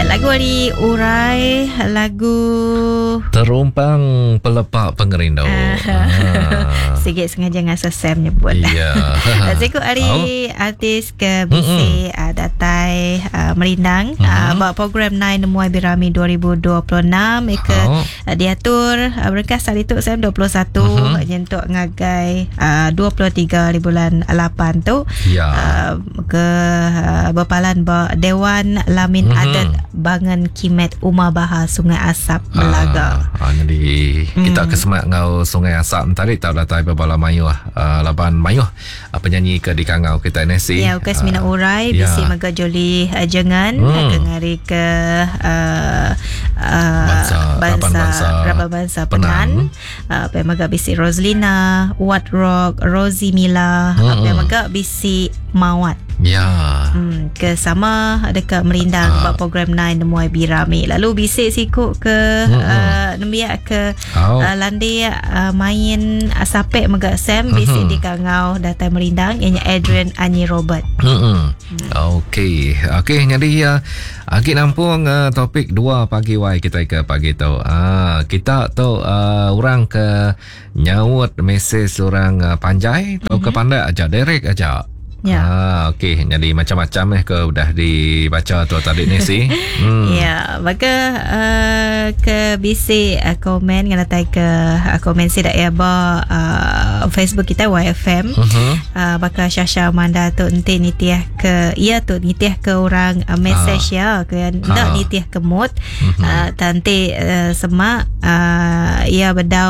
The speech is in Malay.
Ya, lagu Ali Urai, lagu Terumpang Pelepak Pengerindau. Sikit sengaja ngasa Sam nyebut. Ya. Siku Ali artis ke BC datai merindang bawa program 9 Muay Birami 2026 ke diatur berkas hari tu Sam 21 nyentuk ngagai 23 di bulan 8 tu. Ya. Ke berpalan Dewan Lamin Adat Bangan Kimet Umar Bahar Sungai Asap Melaga. Jadi kita kesemak ngau Sungai Asap tadi tak datai berbala mayuh laban mayuh penyanyi ke di kangau kita nasi. Ya, ukas mina urai bisi maga joli jangan ngari ke bangsa Penan. Apa maga bisi Roslina, Wat Rock, Rosie Mila, apa maga bisi Mawat. Ya. Ke sama dekat merindang buat program 9 Muay Birami. Lalu bisik sikut ke nembiak ke landi main sapek megak Sam bisik di kangau datai merindang ianya Adrian Anyi Robert. Okey jadi kita nampung topik 2 pagi wai kita ke pagi tu. Kita tu orang ke nyawut mesej orang Panjai atau ke Pandai aja direct aja. Ya. Okey, jadi macam-macam ke udah dibaca tu tadi ni sih. Ya, maka ke BC komen ngana tai ke komen sidak ya ba Facebook kita YFM. Baka Syasha Manda tu ente nitiah ke tu nitiah ke orang message ya ke ndak nitiah ke mood tante semak ia bedau